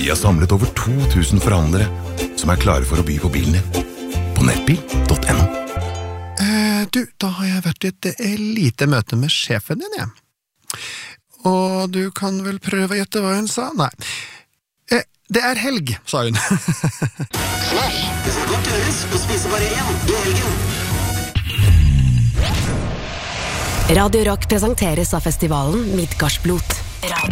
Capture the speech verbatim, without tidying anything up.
Vi har samlet over to tusen forhandlere som er klare for å by på bilen din. På nettbil punktum no. Eh, du, da har jeg vært i et eh, lite møte med sjefen din, jeg. Og du kan vel prøve å gjette hva hun sa? Nei. Eh, det er helg, sa hun. Smash! Det skal godt gjøres å spise bare én i helgen. Radio Rock presenteres av festivalen Midgardsblot. Radio